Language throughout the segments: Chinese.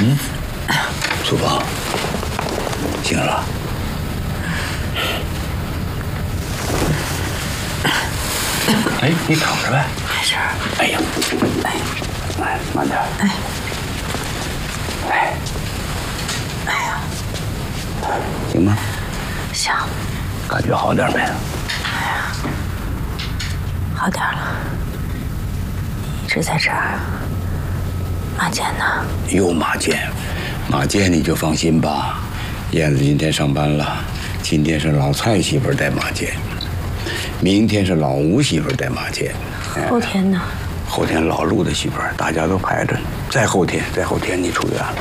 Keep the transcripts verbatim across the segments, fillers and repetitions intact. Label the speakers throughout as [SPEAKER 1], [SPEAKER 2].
[SPEAKER 1] 嗯，苏芳，醒了。哎，你躺着呗。
[SPEAKER 2] 没事。
[SPEAKER 1] 哎呀，哎，哎，慢点。哎，哎，
[SPEAKER 2] 哎呀，
[SPEAKER 1] 行吗？
[SPEAKER 2] 行。
[SPEAKER 1] 感觉好点没？哎
[SPEAKER 2] 呀，好点了。你一直在这儿。马健呢？
[SPEAKER 1] 又马健，马健你就放心吧。燕子今天上班了，今天是老蔡媳妇带马健，明天是老吴媳妇带马健，
[SPEAKER 2] 后天呢？
[SPEAKER 1] 后天老陆的媳妇，大家都排着。再后天，再后天你出院了。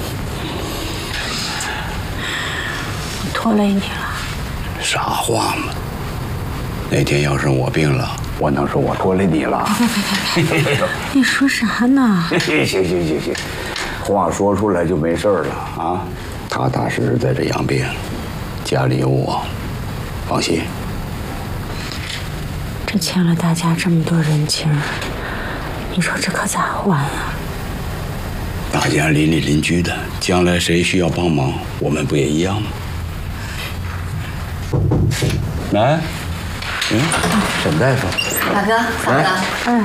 [SPEAKER 2] 我拖累你了。
[SPEAKER 1] 傻话嘛！那天要是我病了，我能说我拖累你了？
[SPEAKER 2] 你说啥呢？
[SPEAKER 1] 行行行行，话说出来就没事了啊！踏踏实实在这养病，家里有我，放心。
[SPEAKER 2] 这欠了大家这么多人情，你说这可咋还啊？
[SPEAKER 1] 大家邻里邻居的，将来谁需要帮忙，我们不也一样吗？来，嗯，沈大夫，
[SPEAKER 3] 大哥，嫂子，
[SPEAKER 2] 哎，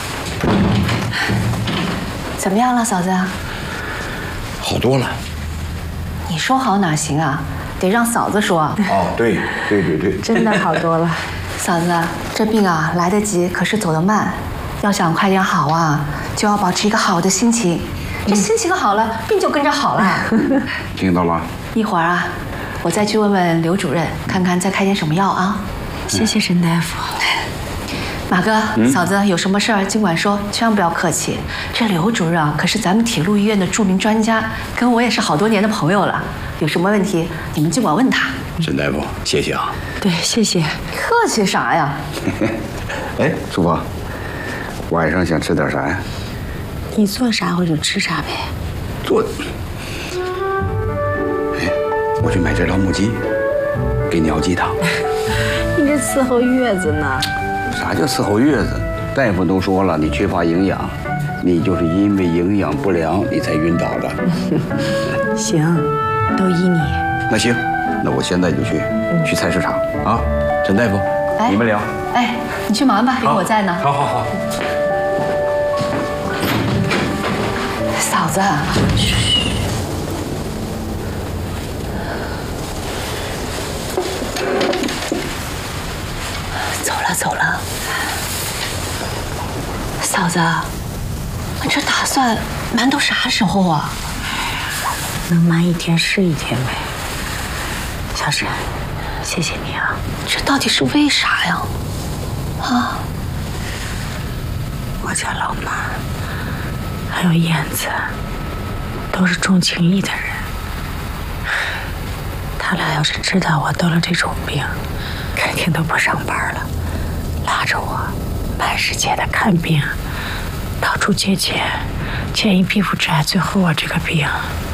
[SPEAKER 3] 怎么样了，嫂子？
[SPEAKER 1] 好多了。
[SPEAKER 3] 你说好哪行啊？得让嫂子说。
[SPEAKER 1] 哦，对，对对对，
[SPEAKER 2] 真的好多了。
[SPEAKER 3] 嫂子，这病啊来得及，可是走得慢。要想快点好啊，就要保持一个好的心情。这心情好了，病就跟着好了。
[SPEAKER 1] 听到了。
[SPEAKER 3] 一会儿啊，我再去问问刘主任，看看再开点什么药啊。
[SPEAKER 2] 谢谢沈大夫。
[SPEAKER 3] 马哥，嗯、嫂子有什么事儿尽管说，千万不要客气。这刘主任啊，可是咱们铁路医院的著名专家，跟我也是好多年的朋友了。有什么问题，你们尽管问他。
[SPEAKER 1] 沈大夫，谢谢啊。
[SPEAKER 2] 对，谢谢。
[SPEAKER 3] 客气啥呀？
[SPEAKER 1] 哎，苏芳，晚上想吃点啥呀？
[SPEAKER 2] 你做啥我就吃啥呗。
[SPEAKER 1] 做。哎，我去买这老母鸡，给你熬鸡汤。
[SPEAKER 2] 你这伺候月子呢？
[SPEAKER 1] 啥叫伺候月子？大夫都说了，你缺乏营养，你就是因为营养不良，你才晕倒的。
[SPEAKER 2] 行，都依你。
[SPEAKER 1] 那行，那我现在就去，嗯、去菜市场啊。陈大夫，哎、你们聊。
[SPEAKER 3] 哎，你去忙吧，有我在呢。
[SPEAKER 1] 好好好。
[SPEAKER 3] 嫂子，嘘。走了走了。嫂子，你这打算瞒到啥时候啊？
[SPEAKER 2] 能瞒一天是一天呗。小沈，谢谢你啊。
[SPEAKER 3] 这到底是为啥呀？啊？
[SPEAKER 2] 我家老妈还有燕子都是重情义的人，他俩要是知道我得了这种病，肯定都不上班了，拉着我满世界的看病，到处借钱，借一屁股债，最后我这个病